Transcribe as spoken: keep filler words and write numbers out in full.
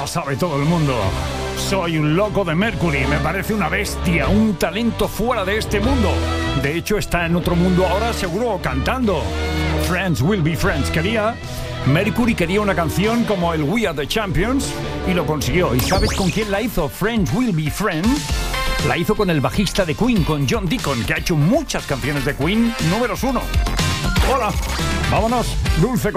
sabe todo el mundo. Soy un loco de Mercury, me parece una bestia, un talento fuera de este mundo. De hecho, está en otro mundo ahora, seguro, cantando. Friends will be friends. Quería... Mercury quería una canción como el We Are the Champions y lo consiguió. ¿Y sabes con quién la hizo? Friends will be friends. La hizo con el bajista de Queen, con John Deacon, que ha hecho muchas canciones de Queen números uno. Hola, vámonos, dulce.